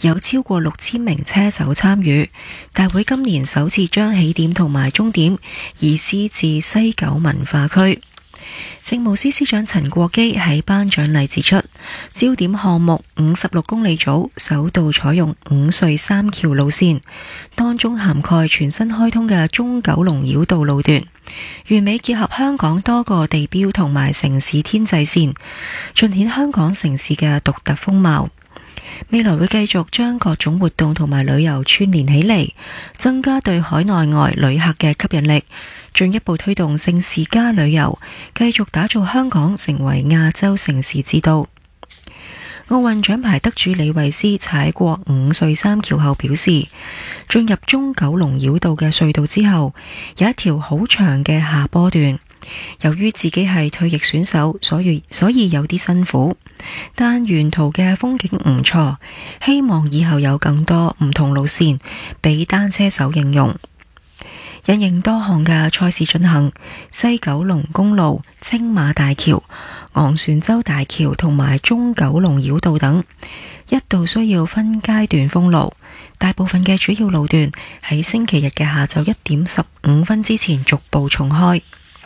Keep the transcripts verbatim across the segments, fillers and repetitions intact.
有超過六千名車手參與。大會今年首次將起點同埋終點移師至西九文化區。政務司司長陳國基喺頒獎禮指出，焦點項目五十六公里組首度採用五隧三橋路線，當中涵蓋全新開通嘅中九龍繞道路段，完美結合香港多個地標同埋城市天際線，盡顯香港城市嘅獨特風貌。未來會繼續將各種活動同埋旅遊串聯起嚟，增加對海內外旅客嘅吸引力，進一步推動盛事加旅遊，繼續打造香港成為亞洲城市之都。奧運獎牌得主李慧詩踩過五隧三橋後表示，進入中九龍繞道嘅隧道之後，有一條好長嘅下坡段。由於自己係退役選手，所以所以有啲辛苦，但沿途嘅風景唔錯，希望以後有更多唔同路線俾單車手應用。因應多項嘅賽事進行，西九龍公路、青馬大橋、昂船洲大橋同埋中九龍繞道等，一度需要分階段封路，大部分嘅主要路段喺星期日嘅下晝一點十五分之前逐步重開。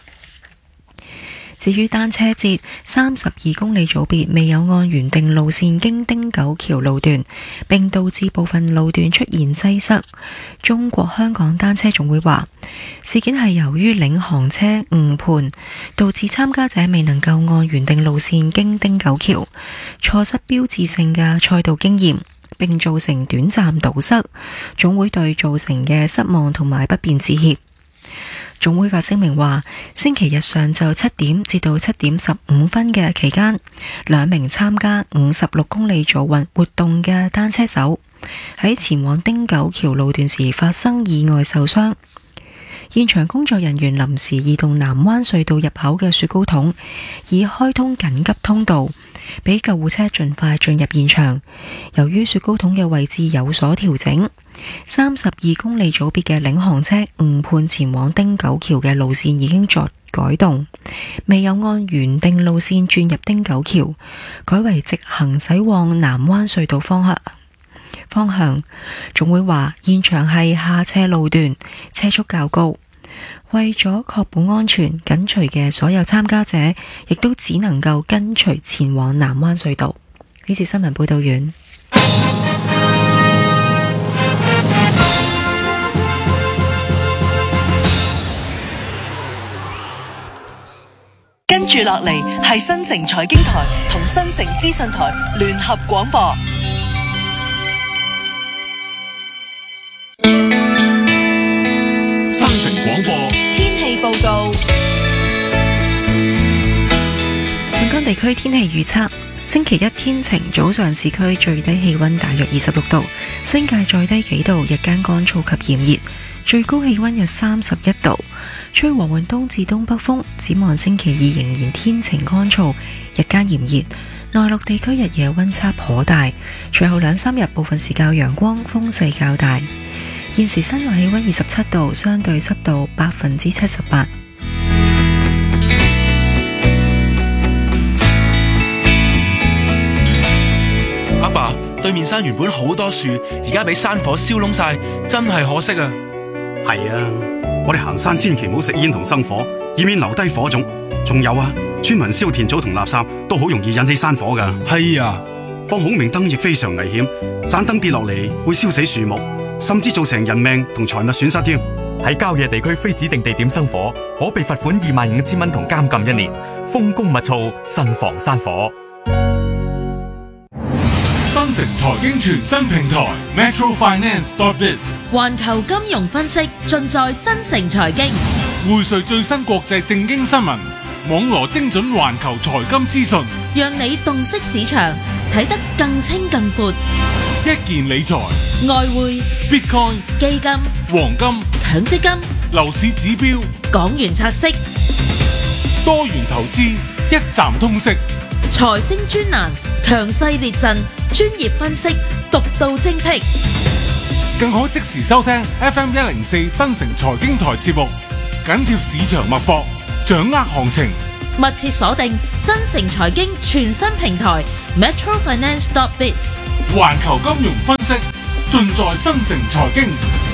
至於單車節三十二公里組別未有按原定路線經汀九橋路段，並導致部分路段出現擠塞。中國香港單車總會話，事件係由於領航車誤判，導致參加者未能夠按原定路線經汀九橋，錯失標誌性嘅賽道經驗，並造成短暫堵塞。總會對造成嘅失望同埋不便致歉。總會發聲明話，星期日上晝七點至到七點十五分嘅期間，兩名參加五十六公里組運活動嘅單車手喺前往汀九橋路段時發生意外受傷。現場工作人員臨時移動南灣隧道入口嘅雪糕筒，以開通緊急通道，俾救護車盡快進入現場。由於雪糕筒嘅位置有所調整，三十二公里組別嘅領航車誤判前往汀九橋嘅路線已經作改動，未有按原定路線轉入汀九橋，改為直行駛往南灣隧道方向。方向總會話，現場係下斜路段，車速較高，為咗確保安全，緊隨嘅所有參加者亦都只能夠跟隨前往南灣隧道。呢次新聞報道完。 跟住落嚟係新城財經台同新城資訊台聯合廣播。 新城廣播天氣報告。 本港地區天氣預測：星期一天晴，早上市區最低氣溫大約二十六度，新界再低幾度，日間乾燥及炎熱，最高氣溫約三十一度，吹和緩東至東北風。展望星期二仍然天晴乾燥，日間炎熱，內陸地區日夜溫差頗大。隨後兩三日部分時較陽光，風勢較大。現時室外氣溫二十七度，相對濕度百分之七十八。 阿爸，對面山原本好多樹，而家俾山火燒燶晒，真係可惜啊！ 係啊，我哋行山千祈唔好食煙同生火，以免留低火種。仲有啊，村民燒田草同垃圾都好容易引起山火噶。 係啊， 放孔明燈亦非常危險，盞燈跌落嚟會燒死樹木，甚至造成人命同財物損失添。 喺郊野地區非指定地點生火，可被罰款二萬五千蚊同監禁一年。風高物燥，慎防山火。 新城財經全新平台 Metro Finance dot biz， 環球金融分析盡在新城財經， 匯萃最新國際政經新聞，網羅精準環球財金資訊， 讓你洞悉市場，睇得更清更闊。 一件理財、 外匯、 Bitcoin、 基金、 黃金、 強積金、 樓市指標、 港元拆息、 多元投資，一站通識。 財星專欄，強勢列陣，專業分析，獨到精闢， 更可即時收聽 F M 一零四新城財經台節目，緊貼市場脈搏，掌握行情。 密切鎖定新城財經全新平台 Metro Finance dot biz。 環球金融分析盡在新城財經。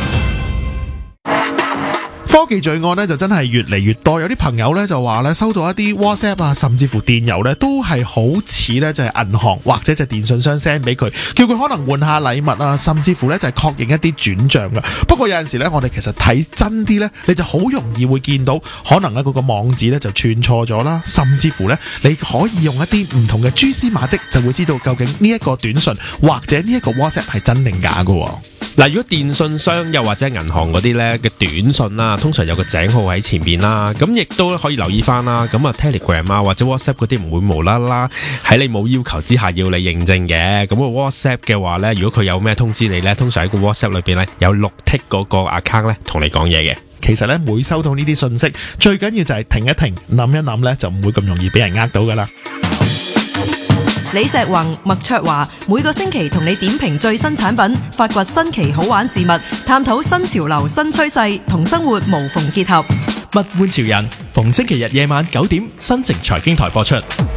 科技罪案咧就真係越嚟越多，有啲朋友咧就話咧收到一啲 WhatsApp 啊，甚至乎電郵咧都係好似咧就係銀行或者就係電信商 send 俾佢，叫佢可能換下禮物啊，甚至乎咧就係確認一啲轉賬噶。不過有陣時咧，我哋其實睇真啲咧，你就好容易會見到可能咧嗰個網址咧就串錯咗啦，甚至乎咧你可以用一啲唔同嘅蛛絲馬跡，就會知道究竟呢一個短信或者呢一個 WhatsApp 係真定假噶。 嗱，如果電信商又或者銀行嗰啲咧嘅短信啦，通常有個井號喺前邊啦，咁亦都可以留意翻啦。咁啊 Telegram 啊或者 WhatsApp 嗰啲唔會無啦啦喺你冇要求之下要你認證嘅。咁個 WhatsApp 嘅話咧，如果佢有咩通知你咧，通常喺個 WhatsApp 裏邊咧有綠剔嗰個 account 咧同你講嘢嘅。 其實咧每收到呢啲信息，最緊要就係停一停，諗一諗咧，就唔會咁容易俾人呃到噶啦。 李石宏、麥卓華每個星期同你點評最新產品，發掘新奇好玩事物，探討新潮流新趨勢，同生活無縫結合。 物玩潮人，逢星期日夜晚九點，新城財經台播出。